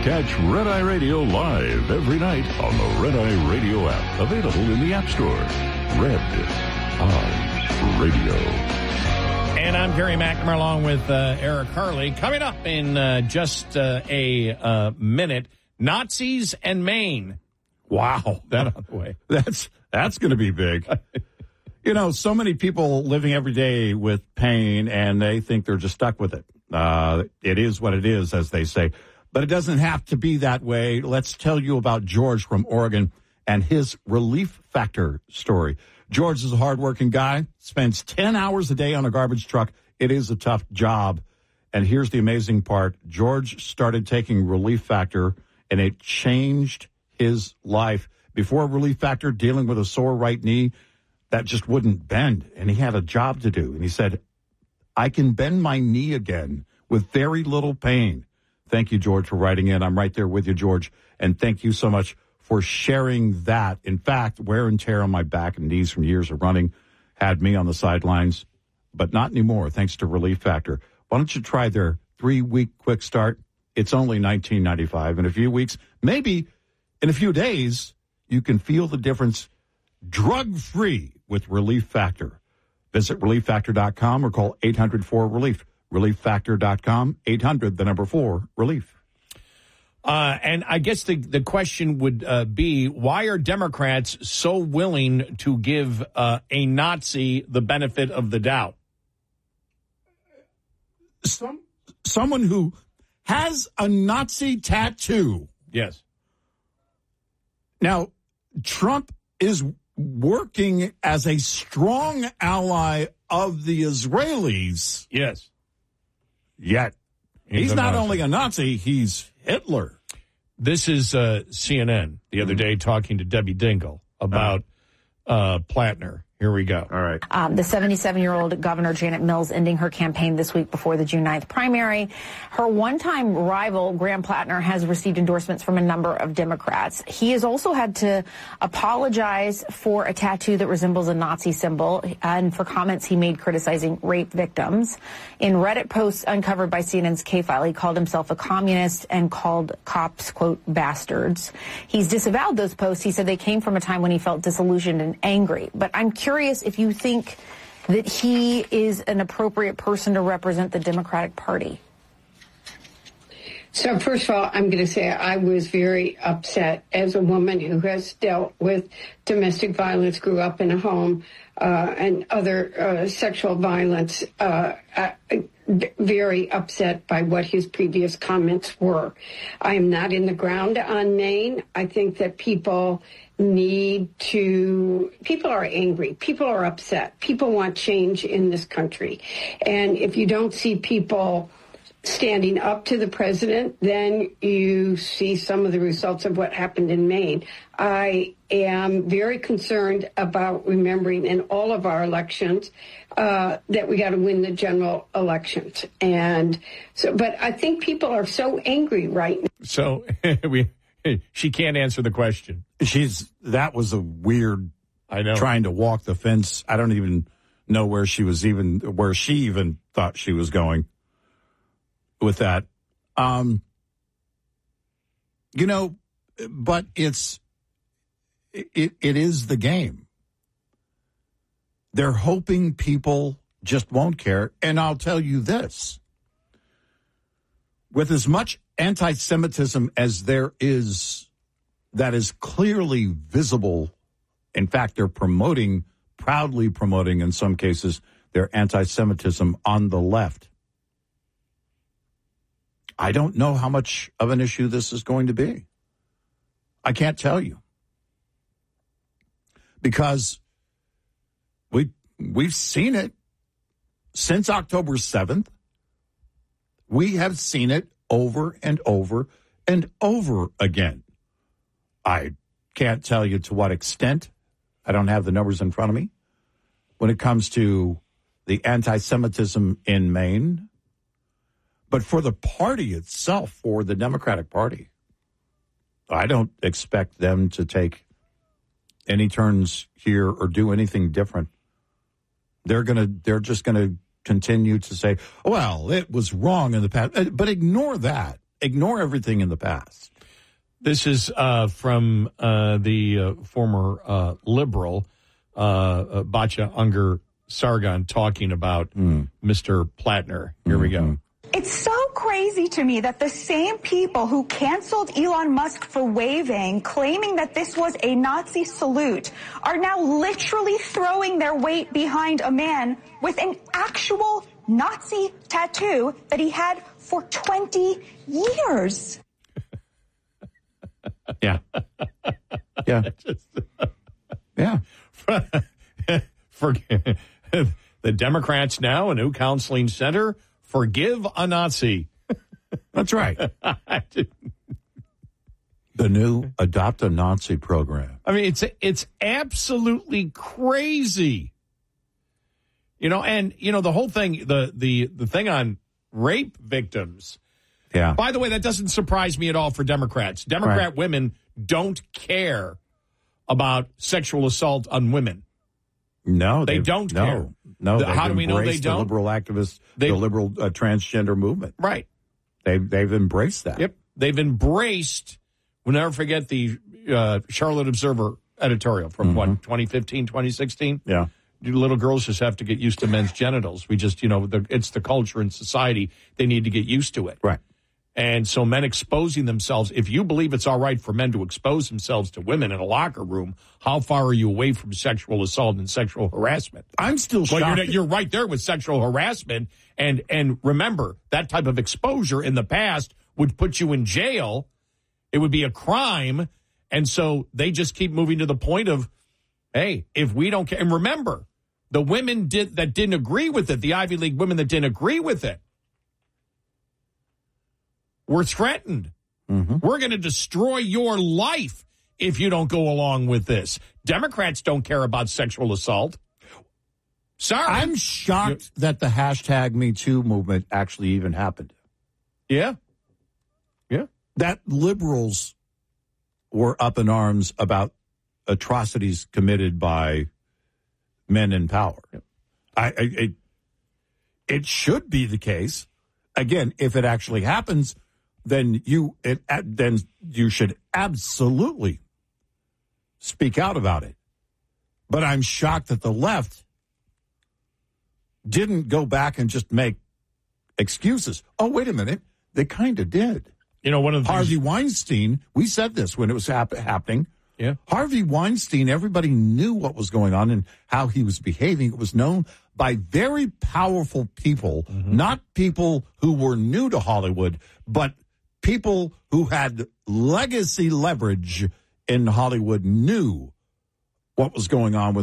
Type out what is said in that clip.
Catch Red Eye Radio live every night on the Red Eye Radio app. Available in the App Store. Red Eye Radio. And I'm Gary McNamara along with Eric Harley. Coming up in just a minute, Nazis and Maine. Wow. That out the way. That's going to be big. You know, so many people living every day with pain, and they think they're just stuck with it. It is what it is, as they say. But it doesn't have to be that way. Let's tell you about George from Oregon and his Relief Factor story. George is a hardworking guy, spends 10 hours a day on a garbage truck. It is a tough job. And here's the amazing part. George started taking Relief Factor, and it changed his life. Before Relief Factor, dealing with a sore right knee that just wouldn't bend, and he had a job to do. And he said, I can bend my knee again with very little pain. Thank you, George, for writing in. I'm right there with you, George. And thank you so much for sharing that. In fact, wear and tear on my back and knees from years of running had me on the sidelines, but not anymore, thanks to Relief Factor. Why don't you try their 3-week quick start? It's only $19.95. In a few weeks, maybe in a few days, you can feel the difference drug-free with Relief Factor. Visit ReliefFactor.com or call 800-4-RELIEF. ReliefFactor.com, 800-4-RELIEF. And I guess the question would be, why are Democrats so willing to give a Nazi the benefit of the doubt? Someone who has a Nazi tattoo. Yes. Now, Trump is working as a strong ally of the Israelis. Yes. Yet, he's not only a Nazi, he's Hitler. This is CNN the other day talking to Debbie Dingell about Plattner. Here we go. All right. The 77-year-old Governor Janet Mills ending her campaign this week before the June 9th primary. Her one-time rival, Graham Plattner, has received endorsements from a number of Democrats. He has also had to apologize for a tattoo that resembles a Nazi symbol and for comments he made criticizing rape victims. In Reddit posts uncovered by CNN's K-File, he called himself a communist and called cops, quote, bastards. He's disavowed those posts. He said they came from a time when he felt disillusioned and angry. But I'm curious if you think that he is an appropriate person to represent the Democratic Party. So first of all, I'm going to say I was very upset as a woman who has dealt with domestic violence, grew up in a home, and other sexual violence, very upset by what his previous comments were. I am not in the ground on Maine. I think that people are angry. People are upset. People want change in this country. And if you don't see people standing up to the president, then you see some of the results of what happened in Maine. I am very concerned about remembering in all of our elections that we got to win the general elections. And so, but I think people are so angry right now. So she can't answer the question. That was a weird, I know, trying to walk the fence. I don't even know where she even thought she was going with that. But it is the game. They're hoping people just won't care. And I'll tell you this. With as much anti-Semitism as there is, that is clearly visible. In fact, they're proudly promoting in some cases, their anti-Semitism on the left. I don't know how much of an issue this is going to be. I can't tell you. Because we've seen it since October 7th. We have seen it over and over and over again. I can't tell you to what extent. I don't have the numbers in front of me. When it comes to the anti-Semitism in Maine. But for the party itself, for the Democratic Party, I don't expect them to take any turns here or do anything different. They're just going to continue to say, well, it was wrong in the past. But ignore that. ignore everything in the past. This is from the former liberal, Batya Unger Sargon, talking about Mr. Plattner. Here we go. It's so crazy to me that the same people who canceled Elon Musk for waving, claiming that this was a Nazi salute, are now literally throwing their weight behind a man with an actual Nazi tattoo that he had for 20 years. Yeah. Yeah. Yeah. For the Democrats now, a new counseling center. Forgive a Nazi. That's right. The new Adopt a Nazi program. I mean, it's absolutely crazy. And the whole thing, the thing on rape victims. Yeah. By the way, that doesn't surprise me at all for Democrats. Democrat women don't care about sexual assault on women. No, they don't care. No, how do we know they don't? The liberal activists, the liberal transgender movement. Right. They've embraced that. Yep. They've embraced, we'll never forget the Charlotte Observer editorial from 2015, 2016? Yeah. Little girls just have to get used to men's genitals. We just, it's the culture in society. They need to get used to it. Right. And so men exposing themselves, if you believe it's all right for men to expose themselves to women in a locker room, how far are you away from sexual assault and sexual harassment? I'm still shocked. Well, you're right there with sexual harassment. And remember, that type of exposure in the past would put you in jail. It would be a crime. And so they just keep moving to the point of, hey, if we don't care. And remember, the women that didn't agree with it, the Ivy League women that didn't agree with it, were threatened. We're going to destroy your life if you don't go along with this. Democrats don't care about sexual assault. Sorry. I'm shocked that the hashtag Me Too movement actually even happened. Yeah. Yeah. That liberals were up in arms about atrocities committed by men in power. It should be the case. Again, if it actually happens, then you should absolutely speak out about it. But I'm shocked that the left didn't go back and just make excuses. Oh, wait a minute. They kind of did. One of the Harvey Weinstein, we said this when it was happening. Yeah. Harvey Weinstein, everybody knew what was going on and how he was behaving. It was known by very powerful people, not people who were new to Hollywood, but people who had legacy leverage in Hollywood knew what was going on with